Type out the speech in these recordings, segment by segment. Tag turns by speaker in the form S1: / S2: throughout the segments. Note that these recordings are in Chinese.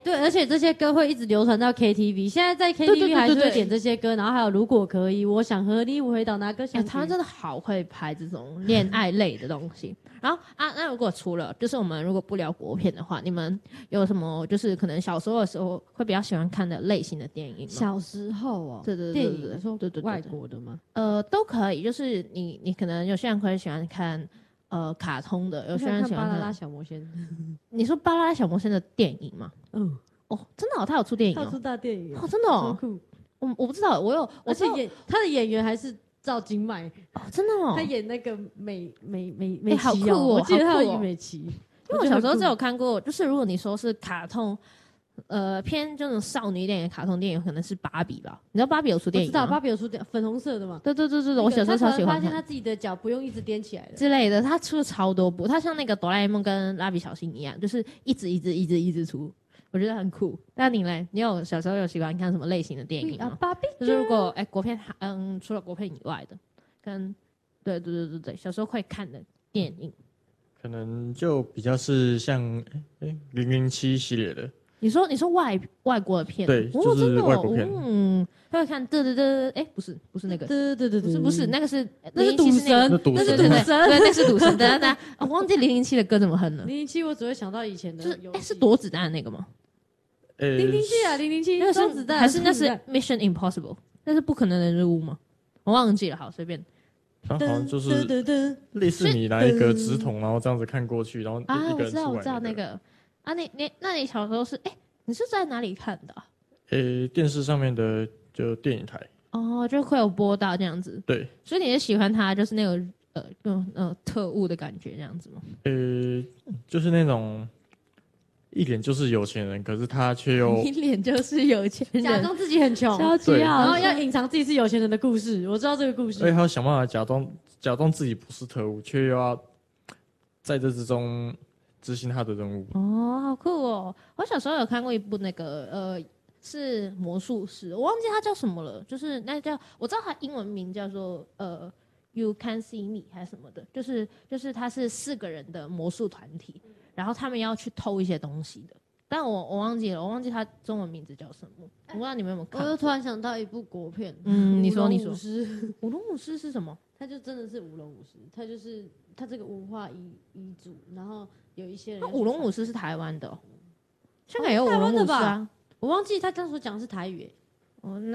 S1: 对，而且这些歌会一直流传到 KTV， 现在在 KTV 还是会点这些歌，然后还有如果可以，我想和你回到那个乡
S2: 台湾真的好会拍这种恋爱类的东西。然后那如果除了就是我们如果不聊国片的话，你们有什么就是可能小时候的时候会比较喜欢看的类型的电影吗？
S1: 小时候哦，
S2: 对，
S1: 电影说
S2: 对，
S1: 外国的吗？
S2: 都可以，就是你可能有些人会喜欢看卡通的，有些人喜欢看
S1: 巴啦啦小魔仙。
S2: 你说巴啦啦小魔仙的电影吗？
S1: 嗯，
S2: 哦，真的他有出电影
S1: 他出大电影
S2: 哦，真的哦，
S1: 酷。
S2: 我不知道，
S1: 而且他的演员还是赵今麦
S2: 哦，真的哦，
S1: 他演那个美
S2: 好酷
S1: 哦，我记得他有
S2: 演
S1: 美琪。
S2: 因为我小时候只有看过，就是如果你说是卡通，偏这种少女一点的卡通电影，可能是芭比吧？你知道芭比有出电影吗？
S1: 我知道芭比有出粉红色的嘛？
S2: 对，我小时候超喜欢看。
S1: 发现他自己的脚不用一直踮起来的
S2: 之类的，他出了超多部，他像那个哆啦 A 梦跟蜡笔小新一样，就是一直出。我觉得很酷。那你嘞？你有小时候有喜欢看什么类型的电影吗？就是如果国片，除了国片以外的，跟对，小时候会看的电影，
S3: 可能就比较是像007系列的。
S2: 你说外国的片，
S3: 对，就是外国片。
S2: 他会看不是那个，不是那个是
S1: 赌神，
S2: 那是赌神，对，那是赌神。等，我忘记007的歌怎么哼了。
S1: 007我只会想到以前的，
S2: 是躲子弹的那个吗
S1: ？007啊，007那
S2: 是
S1: 子弹
S2: 还是那是 Mission Impossible？ 那是不可能的任务吗？我忘记了，好随便。
S3: 它好像就是类似你拿一个纸筒，然后这样子看过去，然后一个人出来。
S2: 我知道那个啊，那你小时候是你是在哪里看的啊？
S3: 电视上面的就电影台
S2: 哦，就会有播到这样子。
S3: 对，
S2: 所以你是喜欢它，就是那个特务的感觉这样子吗？
S3: 就是那种一脸就是有钱人，可是他却又
S2: 一脸就是有钱人，
S1: 假装自己很穷，然后要隐藏自己是有钱人的故事。我知道这个故事，
S3: 所以他要想办法假装自己不是特务，却又要在这之中执行他的任务。
S2: 哦，好酷哦！我小时候有看过一部那个是魔术师，我忘记他叫什么了，就是那叫我知道他英文名叫做You Can See Me 还是什么的，就是他是4个人的魔术团体，然后他们要去偷一些东西的，但我忘记了，我忘记他中文名字叫什么，我不知道你们有没有看过。
S1: 我又突然想到一部国片，
S2: 你说
S1: 舞龙舞狮
S2: 是什么？
S1: 他就真的是舞龙舞狮，他就是他这个文化遗嘱，然后有一些人。
S2: 那舞龙舞狮是台湾的香港也有舞龙舞狮啊。
S1: 我忘记他当时讲的是台语
S2: 那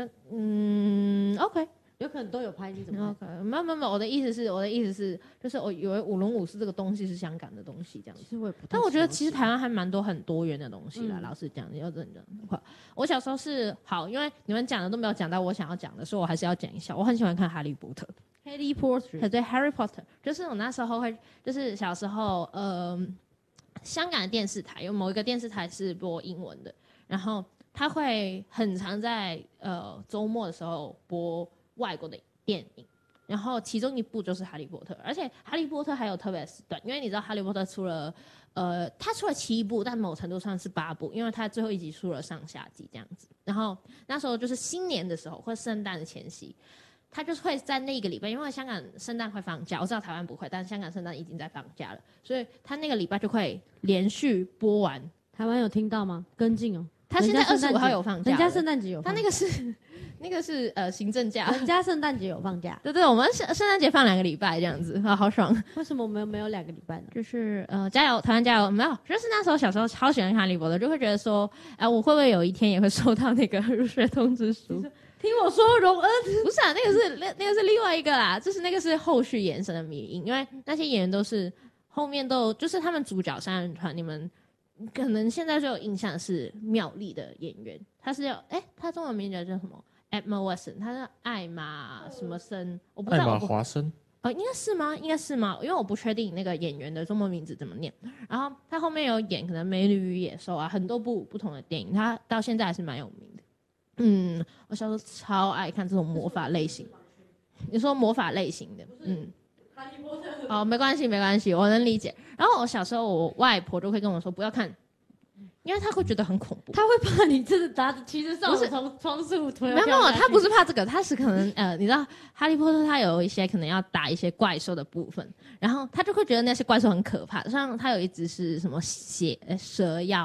S2: OK，
S1: 有可能都有拍，你怎么
S2: OK？ 没有，我的意思是，就是我以为舞龙舞狮这个东西是香港的东西这样子。
S1: 其实我也不太，
S2: 但我觉得其实台湾还蛮多很多元的东西啦。老实讲，你要认真的话，我小时候是好，因为你们讲的都没有讲到我想要讲的，所以我还是要讲一下。我很喜欢看哈利波特。
S1: Harry Potter，
S2: 对 Harry Potter， 就是我那时候会，就是小时候，香港的电视台有某一个电视台是播英文的，然后他会很常在周末的时候播外国的电影，然后其中一部就是哈利波特，而且哈利波特还有特别的时段，因为你知道哈利波特出了他出了7部，但某程度上是8部，因为他最后一集出了上下集这样子，然后那时候就是新年的时候或圣诞的前夕。他就是会在那个礼拜，因为香港圣诞会放假，我知道台湾不会，但是香港圣诞已经在放假了，所以他那个礼拜就会连续播完。
S1: 台湾有听到吗？跟进哦，
S2: 他现在25号有放假，
S1: 人家圣诞节有放假，
S2: 他那个是行政假，
S1: 人家圣诞节有放假。
S2: 对，我们圣诞节放2个礼拜这样子，好爽。
S1: 为什么我们没有2个礼拜呢？
S2: 就是加油，台湾加油！没有，就是那时候小时候超喜欢看哈利波特，就会觉得说，我会不会有一天也会收到那个入学通知书？
S1: 听我说，荣恩
S2: 不是啊，那个是另外一个啦，就是那个是后续延伸的迷因，因为那些演员都是后面都就是他们主角三人团，你们可能现在就有印象是妙丽的演员，他是他中文名字叫什么 ？Emma Watson， 他是艾玛什么森，我不知道。
S3: 艾玛华森。
S2: 应该是吗？因为我不确定那个演员的中文名字怎么念。然后他后面有演可能《美女与野兽》啊，很多部不同的电影，他到现在还是蛮有名的。我小时候超爱看这种魔法类型。你说魔法类型的，
S1: 哈利波特。
S2: 没关系，我能理解。然后我小时候，我外婆就会跟我说不要看，因为她会觉得很恐怖。
S1: 她会怕你真的拿着骑士上从窗户推。
S2: 没有，她不是怕这个，她是可能你知道哈利波特他有一些可能要打一些怪兽的部分，然后她就会觉得那些怪兽很可怕。像她有一只是什么蛇妖。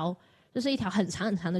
S2: 就是一条很长很长的